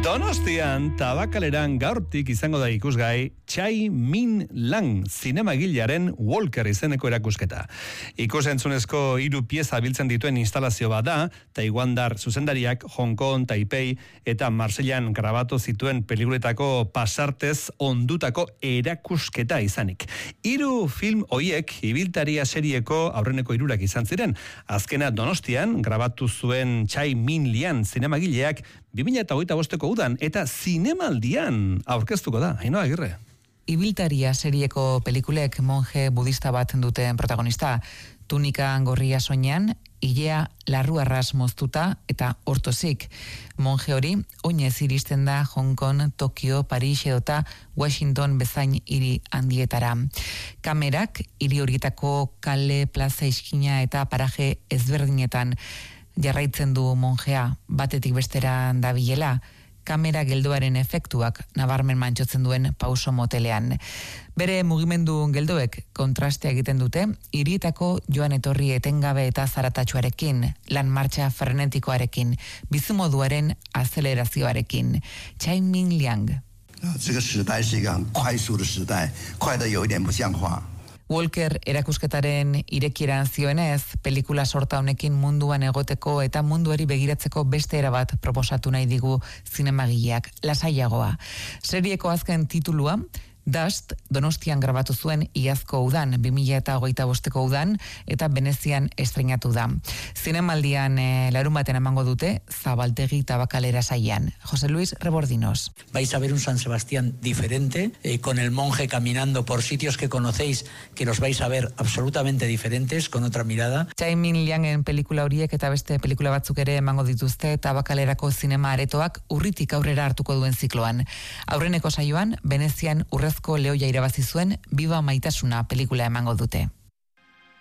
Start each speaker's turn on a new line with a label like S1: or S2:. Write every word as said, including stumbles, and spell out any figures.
S1: Donostian, Tabakaleran gaurtik izango da ikusgai Tsai Min Lang zinemagilearen Walker izeneko erakusketa. Ikusentzunezko hiru pieza biltzen dituen instalazio bat da, Taiwandar zuzendariak Hong Kong, Taipei eta Marsellan grabatu zituen pelikuletako pasartez ondutako erakusketa izanik. Hiru film hoiek ibiltaria serieko aurreneko hirurak izan ziren. Azkena Donostian grabatu zuen Tsai Min Lang zinemagileak bi mila hogeita bosteko udan eta zinemaldian aurkeztuko da. Ainhoa Agirre.
S2: Ibiltaria serieko pelikulek monje budista bat duten protagonista. Tunika gorria soinean, ilea larru arras moztuta eta ortozik. Monje hori oinez iristen da Hong Kong, Tokio, Paris edota Washington bezain hiri handietara. Kamerak hiri horietako kale, plaza iskina eta paraje ezberdinetan jarraitzen du monjea, batetik bestera dabilela, kamera geldoaren efektuak nabarmen mantxotzen duen pauso motelean. Bere mugimendu geldoek kontrastea egiten dute, hirietako joan etorri etengabe eta zaratatsuarekin, lan martxa frenetikoarekin, bizimoduaren azelerazioarekin. Tsai Min Lang.
S3: 这个时代是一个很快速的时代，快得有一点不像话。
S2: Walker erakusketaren irekieran zioenez, pelikula sorta honekin munduan egoteko eta munduari begiratzeko beste erabat proposatu nahi digu zinemagileak, lasaiagoa. Serieko azken titulua, Dust, Donostian grabatu zuen iazko udan, bi mila hogeita bosteko udan, eta Venezian estreinatu da. Zinemaldian e, larun baten emango dute, Zabaltegi Tabakalera saian. José Luis Rebordinos.
S4: Vais a ver un San Sebastián diferente, eh, con el monje caminando por sitios que conocéis, que los vais a ver absolutamente diferentes, con otra mirada.
S2: Tsai Min Langen pelikula horiek eta beste pelikula batzuk ere emango dituzte Tabakalerako zinema aretoak urritik aurrera hartuko duen zikloan. Aurreneko saioan, Venezian urrezko lehoia irabazi zuen Biba Maitasuna pelikula emango dute.